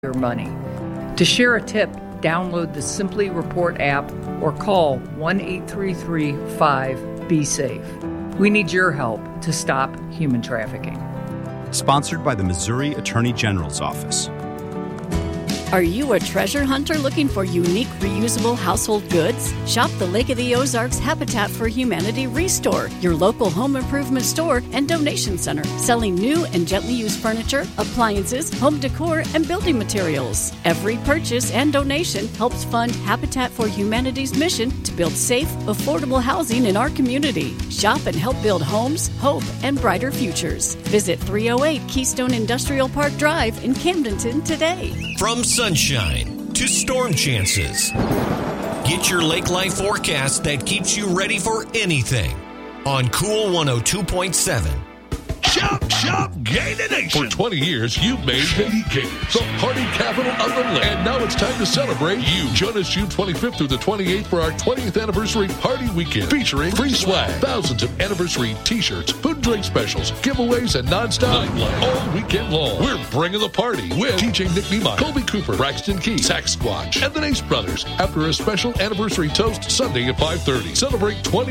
your money. To share a tip, download the Simply Report app or call 1-833-5-BE-SAFE. We need your help to stop human trafficking. Sponsored by the Missouri Attorney General's Office. Are you a treasure hunter looking for unique reusable household goods? Shop the Lake of the Ozarks Habitat for Humanity Restore, your local home improvement store and donation center, selling new and gently used furniture, appliances, home decor, and building materials. Every purchase and donation helps fund Habitat for Humanity's mission to build safe, affordable housing in our community. Shop and help build homes, hope, and brighter futures. Visit 308 Keystone Industrial Park Drive in Camdenton today. From sunshine to storm chances, get your lake life forecast that keeps you ready for anything on Cool 102.7. Shop, Gator Nation. For 20 years, you've made Katy Gators the party capital of the land. And now it's time to celebrate you. Join us June 25th through the 28th for our 20th anniversary party weekend featuring free swag, thousands of anniversary t-shirts, food and drink specials, giveaways, and nonstop nightlife all weekend long. We're bringing the party with DJ Nick Niemeyer, Colby Cooper, Braxton Key, Sax Squatch, and the Nace Brothers after a special anniversary toast Sunday at 5:30. Celebrate 20